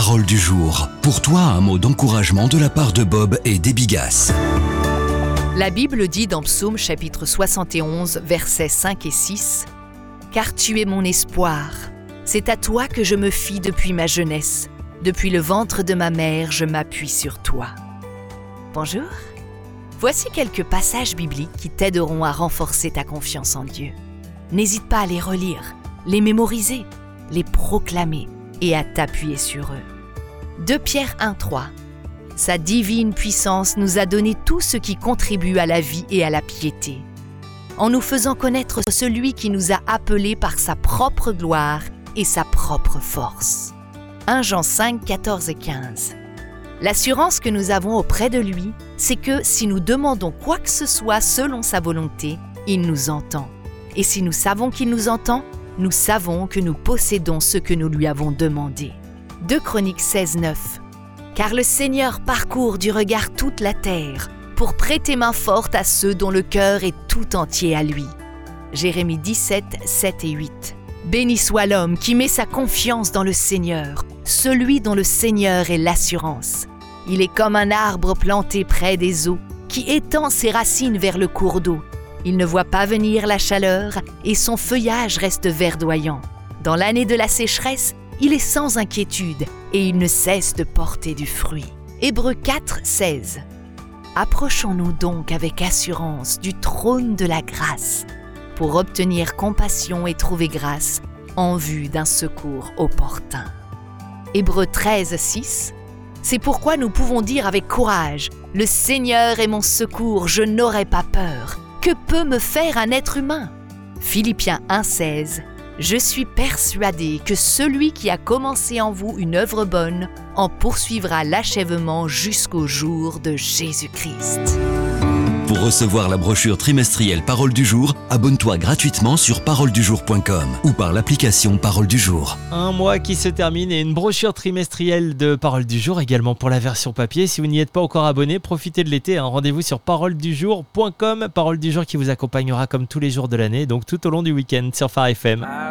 Parole du jour. Pour toi, un mot d'encouragement de la part de Bob et d'Ebigas. La Bible dit dans Psaume chapitre 71, versets 5 et 6 « Car tu es mon espoir, c'est à toi que je me fie depuis ma jeunesse. Depuis le ventre de ma mère, je m'appuie sur toi. » Bonjour. Voici quelques passages bibliques qui t'aideront à renforcer ta confiance en Dieu. N'hésite pas à les relire, les mémoriser, les proclamer et à t'appuyer sur eux. 2 Pierre 1,3 Sa divine puissance nous a donné tout ce qui contribue à la vie et à la piété, en nous faisant connaître celui qui nous a appelés par sa propre gloire et sa propre force. 1 Jean 5, 14 et 15 L'assurance que nous avons auprès de lui, c'est que si nous demandons quoi que ce soit selon sa volonté, il nous entend. Et si nous savons qu'il nous entend, nous savons que nous possédons ce que nous lui avons demandé. 2 Chroniques 16, 9 Car le Seigneur parcourt du regard toute la terre pour prêter main forte à ceux dont le cœur est tout entier à lui. Jérémie 17, 7 et 8 Béni soit l'homme qui met sa confiance dans le Seigneur, celui dont le Seigneur est l'assurance. Il est comme un arbre planté près des eaux, qui étend ses racines vers le cours d'eau. Il ne voit pas venir la chaleur et son feuillage reste verdoyant. Dans l'année de la sécheresse, il est sans inquiétude et il ne cesse de porter du fruit. Hébreux 4, 16 Approchons-nous donc avec assurance du trône de la grâce pour obtenir compassion et trouver grâce en vue d'un secours opportun. Hébreux 13, 6 C'est pourquoi nous pouvons dire avec courage « Le Seigneur est mon secours, je n'aurai pas peur. Que peut me faire un être humain ?» Philippiens 1, 16 Je suis persuadé que celui qui a commencé en vous une œuvre bonne en poursuivra l'achèvement jusqu'au jour de Jésus-Christ. Pour recevoir la brochure trimestrielle Parole du jour, abonne-toi gratuitement sur paroledujour.com ou par l'application Parole du jour. Un mois qui se termine et une brochure trimestrielle de Parole du jour également pour la version papier. Si vous n'y êtes pas encore abonné, profitez de l'été. Rendez-vous sur paroledujour.com. Parole du jour qui vous accompagnera comme tous les jours de l'année, donc tout au long du week-end sur Phare FM.